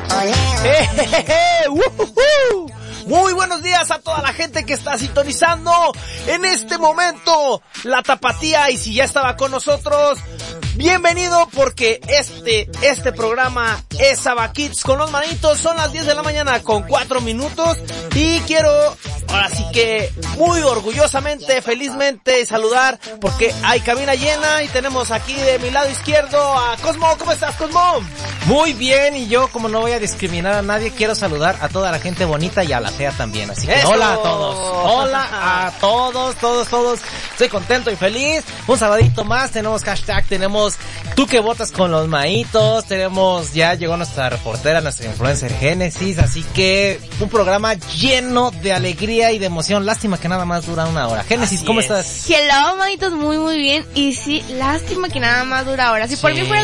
Muy buenos días a toda la gente que está sintonizando en este momento La Tapatía, y si ya estaba con nosotros, bienvenido, porque este programa es Saba Kids con los manitos. Son las 10 de la mañana con 4 minutos y quiero, ahora sí que muy orgullosamente, felizmente saludar, porque hay cabina llena y tenemos aquí de mi lado izquierdo a Cosmo. ¿Cómo estás, Cosmo? Muy bien, y yo, como no voy a discriminar a nadie, quiero saludar a toda la gente bonita y a la fea también. Así que ¡eso! Hola a todos. Hola a todos. Estoy contento y feliz. Un sabadito más, tenemos hashtag, tenemos tú que votas con los maitos, ya llegó nuestra reportera, nuestra influencer Génesis, así que un programa lleno de alegría y de emoción. Lástima que nada más dura una hora. Génesis, ¿cómo estás? Hello, maitos, muy bien. Y sí, lástima que nada más dura ahora. Si por mí fuera